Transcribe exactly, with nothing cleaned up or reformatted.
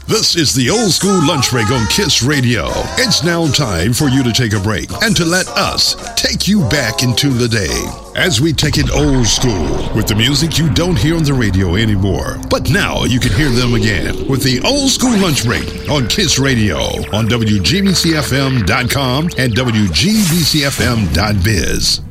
This is the Old School Lunch Break on KISS Radio. It's now time for you to take a break and to let us take you back into the day as we take it old school with the music you don't hear on the radio anymore. But now you can hear them again with the Old School Lunch Break on KISS Radio on W G B C F M dot com and W G B C F M dot biz.